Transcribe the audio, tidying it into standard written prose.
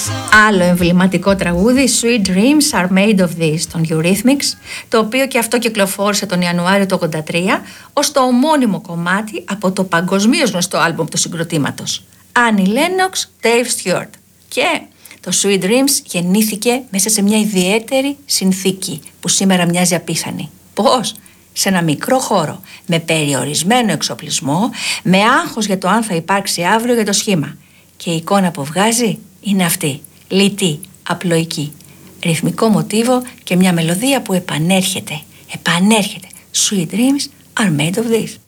Άλλο εμβληματικό τραγούδι, Sweet Dreams Are Made of This, των Eurythmics, το οποίο και αυτό κυκλοφόρησε τον Ιανουάριο του 1983 ως το ομώνυμο κομμάτι από το παγκοσμίως γνωστό άλμπουμ του συγκροτήματος, Annie Lennox, Dave Stewart. Και το Sweet Dreams γεννήθηκε μέσα σε μια ιδιαίτερη συνθήκη που σήμερα μοιάζει απίθανη. Πώς? Σε ένα μικρό χώρο, με περιορισμένο εξοπλισμό, με άγχος για το αν θα υπάρξει αύριο για το σχήμα. Και η εικόνα που βγάζει είναι αυτή, λιτή, απλοϊκή. Ρυθμικό μοτίβο και μια μελωδία που επανέρχεται. Sweet dreams are made of this.